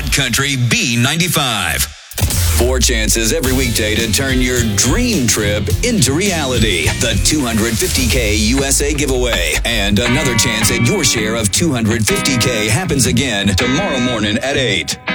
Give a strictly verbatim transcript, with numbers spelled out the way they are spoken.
Rock Country B ninety-five. Four chances every weekday to turn your dream trip into reality. The two hundred fifty K U S A giveaway. And another chance at your share of two hundred fifty K happens again tomorrow morning at eight.